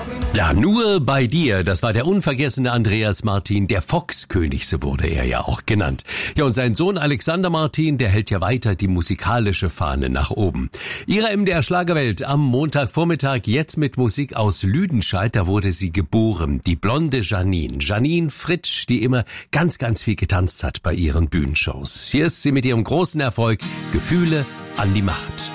Ja, nur bei dir. Das war der unvergessene Andreas Martin, der Foxkönig, so wurde er ja auch genannt. Ja, und sein Sohn Alexander Martin, der hält ja weiter die musikalische Fahne nach oben. Ihre MDR Schlagerwelt am Montagvormittag, jetzt mit Musik aus Lüdenscheid, da wurde sie geboren. Die blonde Janine. Janine Fritsch, die immer ganz, ganz viel getanzt hat bei ihren Bühnenshows. Hier ist sie mit ihrem großen Erfolg, Gefühle an die Macht.